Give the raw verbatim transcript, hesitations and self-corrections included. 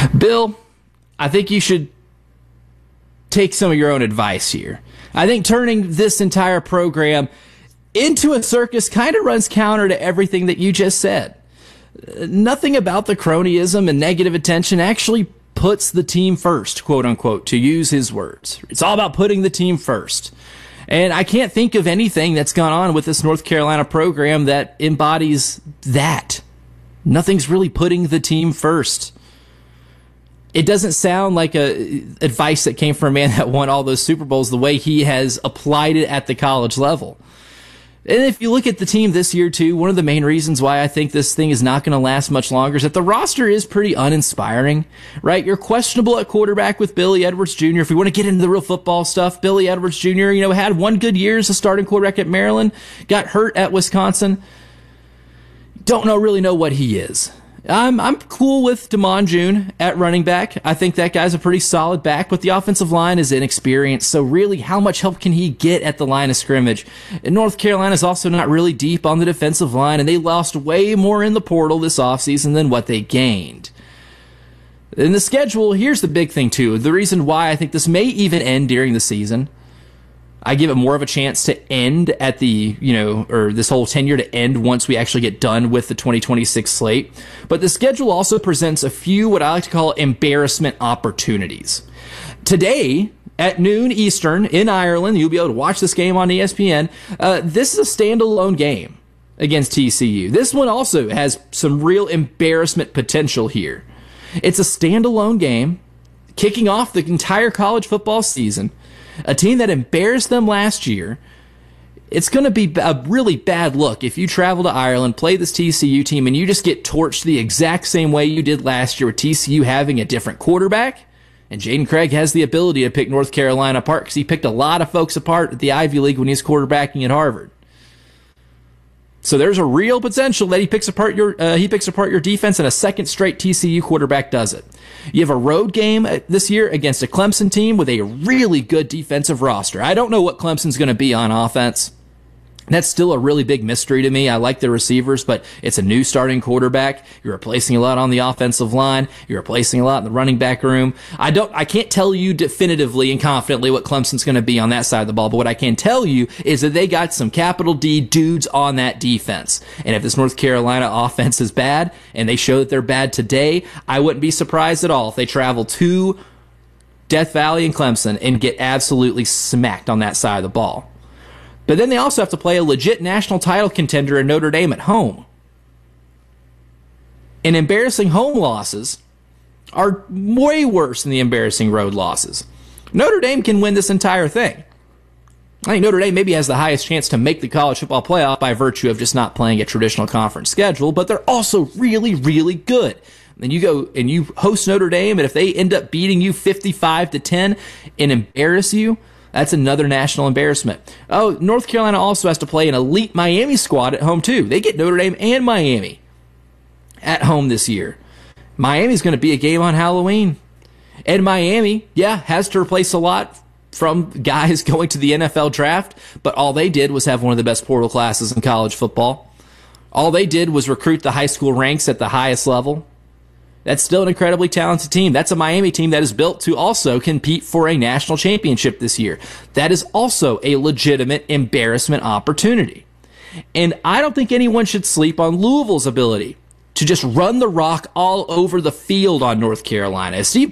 Bill, I think you should take some of your own advice here. I think turning this entire program into a circus kind of runs counter to everything that you just said. Nothing about the cronyism and negative attention actually puts the team first, quote unquote, to use his words. It's all about putting the team first. And I can't think of anything that's gone on with this North Carolina program that embodies that. Nothing's really putting the team first. It doesn't sound like a advice that came from a man that won all those Super Bowls the way he has applied it at the college level. And if you look at the team this year, too, one of the main reasons why I think this thing is not going to last much longer is that the roster is pretty uninspiring, right? You're questionable at quarterback with Billy Edwards Junior If we want to get into the real football stuff, Billy Edwards Junior, you know, had one good year as a starting quarterback at Maryland, got hurt at Wisconsin. Don't know really know what he is. I'm I'm cool with Damon June at running back. I think that guy's a pretty solid back, but the offensive line is inexperienced. So really, how much help can he get at the line of scrimmage? And North Carolina's also not really deep on the defensive line, and they lost way more in the portal this offseason than what they gained. In the schedule, here's the big thing, too. The reason why I think this may even end during the season. I give it more of a chance to end at the, you know, or this whole tenure to end once we actually get done with the twenty twenty-six slate. But the schedule also presents a few what I like to call embarrassment opportunities. Today, at noon Eastern in Ireland, you'll be able to watch this game on E S P N. Uh, this is a standalone game against T C U. This one also has some real embarrassment potential here. It's a standalone game, kicking off the entire college football season. A team that embarrassed them last year. It's going to be a really bad look if you travel to Ireland, play this T C U team, and you just get torched the exact same way you did last year with T C U having a different quarterback. And Jaden Craig has the ability to pick North Carolina apart because he picked a lot of folks apart at the Ivy League when he was quarterbacking at Harvard. So there's a real potential that he picks apart your uh, he picks apart your defense, and a second straight T C U quarterback does it. You have a road game this year against a Clemson team with a really good defensive roster. I don't know what Clemson's going to be on offense. That's still a really big mystery to me. I like the receivers, but it's a new starting quarterback. You're replacing a lot on the offensive line. You're replacing a lot in the running back room. I don't, I can't tell you definitively and confidently what Clemson's going to be on that side of the ball, but what I can tell you is that they got some capital D dudes on that defense. And if this North Carolina offense is bad, and they show that they're bad today, I wouldn't be surprised at all if they travel to Death Valley and Clemson and get absolutely smacked on that side of the ball. But then they also have to play a legit national title contender in Notre Dame at home. And embarrassing home losses are way worse than the embarrassing road losses. Notre Dame can win this entire thing. I think Notre Dame maybe has the highest chance to make the college football playoff by virtue of just not playing a traditional conference schedule, but they're also really, really good. And you go and you host Notre Dame, and if they end up beating you fifty-five to ten and embarrass you, that's another national embarrassment. Oh, North Carolina also has to play an elite Miami squad at home, too. They get Notre Dame and Miami at home this year. Miami's going to be a game on Halloween. And Miami, yeah, has to replace a lot from guys going to the N F L draft, but all they did was have one of the best portal classes in college football. All they did was recruit the high school ranks at the highest level. That's still an incredibly talented team. That's a Miami team that is built to also compete for a national championship this year. That is also a legitimate embarrassment opportunity. And I don't think anyone should sleep on Louisville's ability to just run the rock all over the field on North Carolina. Steve